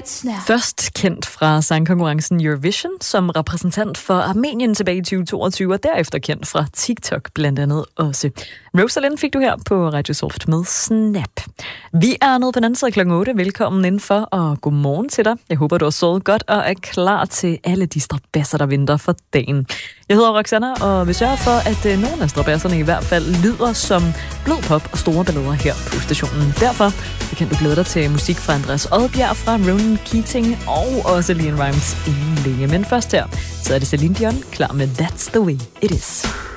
Først kendt fra sangkonkurrencen Eurovision som repræsentant for Armenien tilbage i 2022, og derefter kendt fra TikTok blandt andet også. Rosalind fik du her på Radio Soft med Snap. Vi er nede på den anden side kl. 8. Velkommen indenfor, og god morgen til dig. Jeg håber, du har sovet godt og er klar til alle de strabasser, der venter for dagen. Jeg hedder Roxanna, og vil sørge for, at nogle af strabasserne i hvert fald lyder som blød pop og store ballader her på stationen. Derfor kan du glæde dig til musik fra Andreas Odbjerg, fra Ronan Keating og også LeAnn Rimes inden længe. Men først her, så er det Celine Dion klar med That's the Way It Is.